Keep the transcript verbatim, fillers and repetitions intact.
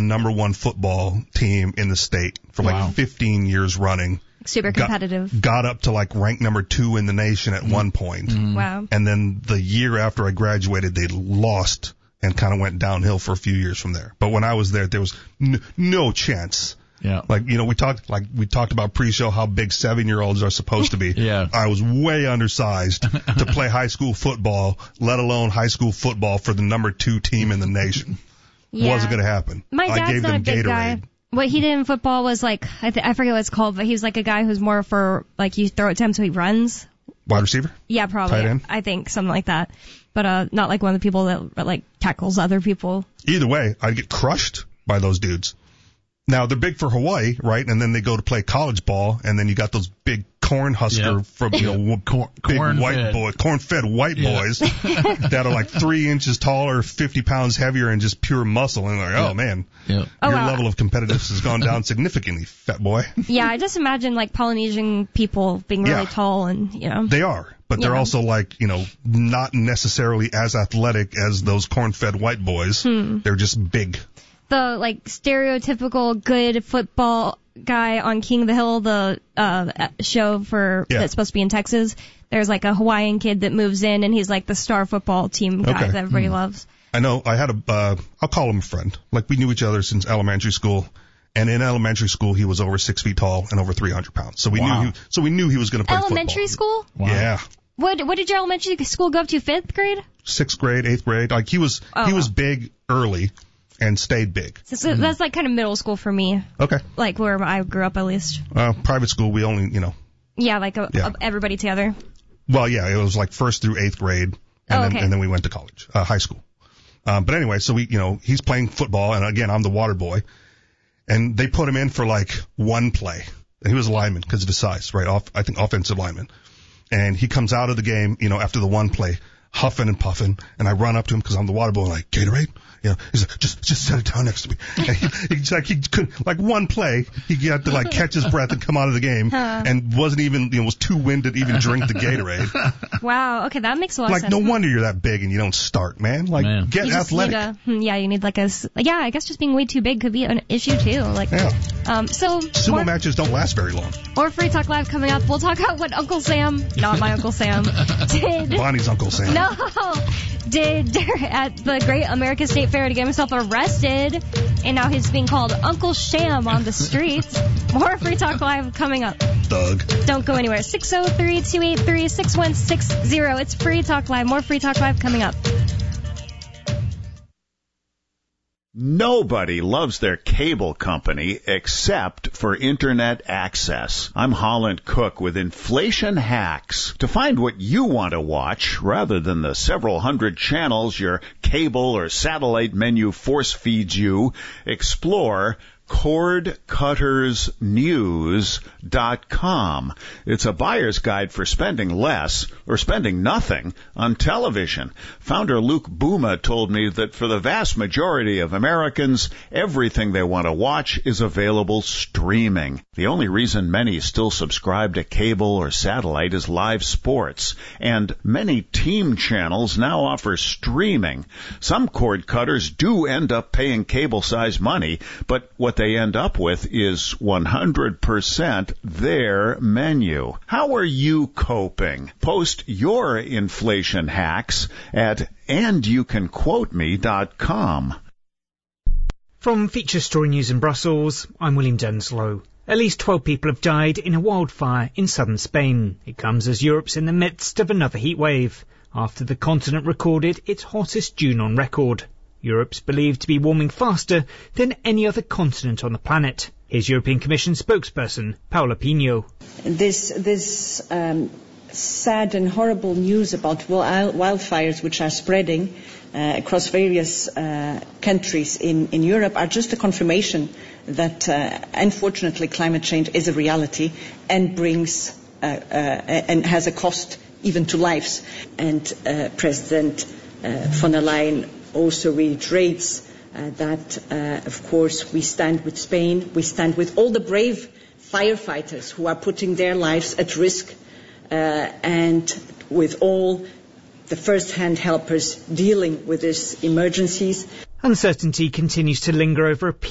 number one football team in the state for like Wow. fifteen years running. Super competitive. Got, got up to like rank number two in the nation at mm. one point. Mm. Wow. And then the year after I graduated, they lost and kind of went downhill for a few years from there. But when I was there, there was n- no chance. Yeah. Like, you know, we talked, like we talked about pre-show how big seven-year-olds are supposed to be. Yeah. I was way undersized to play high school football, let alone high school football for the number two team in the nation. Yeah. Wasn't going to happen. My I dad's gave not them a big Gatorade. guy. What he did in football was like, I, th- I forget what it's called, but he was like a guy who's more for, like, you throw it to him so he runs. Wide receiver? Yeah, probably. Tight end? I think something like that. But uh, not like one of the people that, like, tackles other people. Either way, I'd get crushed by those dudes. Now, they're big for Hawaii, right? And then they go to play college ball, and then you got those big corn husker Yep. from, you know, Corn- big corn white fed. boy, corn-fed white Yeah. boys that are like three inches taller, fifty pounds heavier, and just pure muscle. And like, oh, Yep. man, Yep. Oh, your wow. level of competitiveness has gone down significantly, fat boy. Yeah, I just imagine, like, Polynesian people being really Yeah. tall and, you know. They are, but they're Yeah. also like, you know, not necessarily as athletic as those corn-fed white boys. Hmm. They're just big. The, like, stereotypical good football guy on King of the Hill, the uh show for Yeah. that's supposed to be in Texas. There's, like, a Hawaiian kid that moves in, and he's, like, the star football team guy Okay. that everybody loves. I know I had a, uh, I'll call him a friend. Like, we knew each other since elementary school. And in elementary school, he was over six feet tall and over three hundred pounds. So we Wow. knew he, so we knew he was going to play Elementary football. school? Wow. Yeah. What what did your elementary school go up to, fifth grade? Sixth grade, eighth grade. Like, he was, Oh. he was big early and stayed big. So, so that's, like, kind of middle school for me, Okay. like, where I grew up, at least. Uh, private school, we only, you know, Yeah, like, a, Yeah. a- everybody together. well, yeah, it was like first through eighth grade. And Oh, then, okay. and then we went to college, uh, high school. Um, but anyway, so we, you know, he's playing football, and again, I'm the water boy. And they put him in for like one play. And he was a lineman because of his size, right? Off, I think offensive lineman. And he comes out of the game, you know, after the one play, huffing and puffing. And I run up to him because I'm the water boy, and like, Gatorade? You know, he's like, just, just set it down next to me. And he, he's like, he could, like one play, he got to like catch his breath and come out of the game, Huh. and wasn't even, you know, was too winded to even drink the Gatorade. Wow, okay, that makes a lot Like, of sense. no wonder you're that big and you don't start, man. Like, Man. get You just athletic. need a, hmm, yeah, you need like a, s- yeah, I guess just being way too big could be an issue too. Like, Yeah. um, so Sumo more, matches don't last very long. more Free Talk Live coming up. We'll talk about what Uncle Sam, not my Uncle Sam, did. Bonnie's Uncle Sam. No, did at the Great American State Fair to get himself arrested, and now he's being called Uncle Sham on the streets. More Free Talk Live coming up. Thug. Don't go anywhere. six oh three, two eight three, six one six zero. It's Free Talk Live. More Free Talk Live coming up. Nobody loves their cable company except for internet access. I'm Holland Cook with Inflation Hacks. To find what you want to watch, rather than the several hundred channels your cable or satellite menu force feeds you, explore cord cutters news dot com. It's a buyer's guide for spending less or spending nothing on television. Founder Luke Bouma told me that for the vast majority of Americans, everything they want to watch is available streaming. The only reason many still subscribe to cable or satellite is live sports, and many team channels now offer streaming. Some cord cutters do end up paying cable-sized money, but what they end up with is one hundred percent their menu. How are you coping? Post your inflation hacks at and you can quote me dot com. From Feature Story News in Brussels, I'm William Denslow. At least twelve people have died in a wildfire in southern Spain. It comes as Europe's in the midst of another heat wave, after the continent recorded its hottest June on record. Europe's believed to be warming faster than any other continent on the planet. Here's European Commission spokesperson Paula Pino. This, this um, sad and horrible news about wild, wildfires which are spreading uh, across various uh, countries in, in Europe are just a confirmation that, uh, unfortunately, climate change is a reality and brings uh, uh, and has a cost even to lives. And uh, President uh, von der Leyen also reiterates uh, that, uh, of course, we stand with Spain, we stand with all the brave firefighters who are putting their lives at risk, uh, and with all the first-hand helpers dealing with these emergencies. Uncertainty continues to linger over a